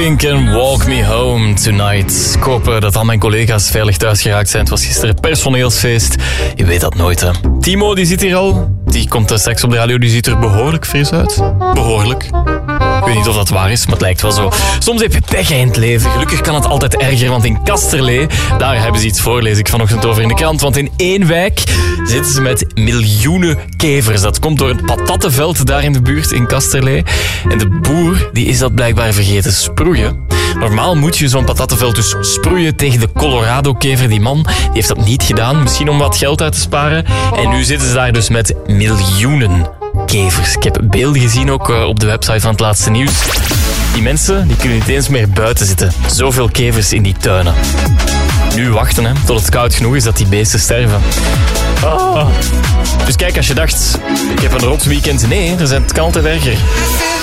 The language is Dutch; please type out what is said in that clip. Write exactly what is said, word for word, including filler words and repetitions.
Pink en Walk Me Home Tonight. Ik hoop dat al mijn collega's veilig thuis geraakt zijn. Het was gisteren personeelsfeest. Je weet dat nooit, hè. Timo, die zit hier al. Die komt straks op de radio. Die ziet er behoorlijk fris uit. Behoorlijk. Ik weet niet of dat waar is, maar het lijkt wel zo. Soms heb je pech in het leven. Gelukkig kan het altijd erger, want in Kasterlee, daar hebben ze iets voor, lees ik vanochtend over in de krant. Want in één wijk zitten ze met miljoenen kevers. Dat komt door het patattenveld daar in de buurt in Kasterlee. En de boer die is dat blijkbaar vergeten sproeien. Normaal moet je zo'n patattenveld dus sproeien tegen de Colorado-kever. Die man die heeft dat niet gedaan, misschien om wat geld uit te sparen. En nu zitten ze daar dus met miljoenen kevers. Ik heb beelden gezien ook op de website van het laatste nieuws. Die mensen die kunnen niet eens meer buiten zitten. Zoveel kevers in die tuinen. Nu wachten, hè, tot het koud genoeg is dat die beesten sterven. Ah. Dus kijk, als je dacht, ik heb een rot weekend. Nee, er zijn, het kan altijd erger.